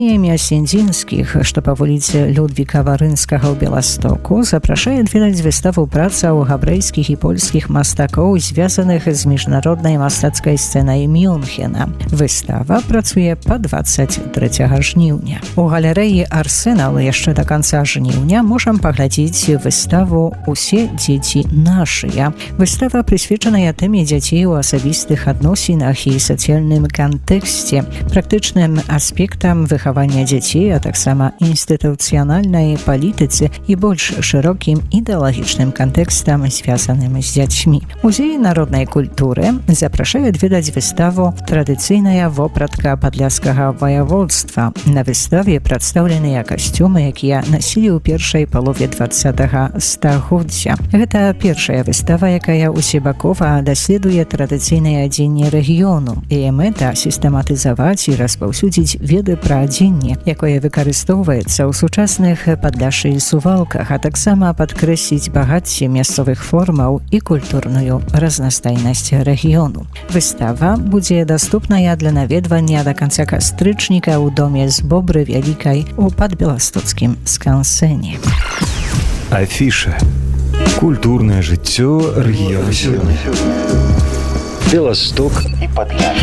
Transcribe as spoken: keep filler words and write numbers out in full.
Мясіндзінскіх, што па вуліцы Людвіка Варынскага ў Беластоку, запрашае адведаць выставу працаў габрэйскіх і польскіх мастакоў, звязаных з міжнароднай мастацкай сцэнай Мюнхена. Выстава працуе па дваццаць трэцяга жніўня. У галерэі «Арсенал» яшчэ да канца жніўня можам паглядзець выставу «Усе дзеці нашыя». Выстава прысвечаная тэме дзяцей у асабістых адносінах і сацыяльным кантэксце, практычным аспектам выхавання дзяцей, а таксама інстытуцыянальнай палітыцы і больш шырокім ідэалагічным кантэкстам, звязаным з дзяцьмі. Музей народнай культуры запрашае адведаць выставу «Традыцыйная вопратка падляшскага ваяводства». На выставе прадстаўленыя касцюмы, якія насілі ў першай палове дваццатага стагоддзя. Гэта першая выстава, якая усебакова даследуе традыцыйнае адзенне рэгіёну. Яе мэта сістэматызаваць і распаўсюдзіць веды пра адзенне, якое выкарыстоўваецца ў сучасных падляшшы і сувалках, а таксама падкрэсліць багацце мясцовых формаў і культурную разнастайнасць рэгіёну. Выстава будзе даступная для наведвання да канца кастрычніка ў доме з Бобры Вялікай у падбеластоцкім скансэне. Афіша. Культурнае жыццё рэгіёну сёння. Беласток і Падляшша.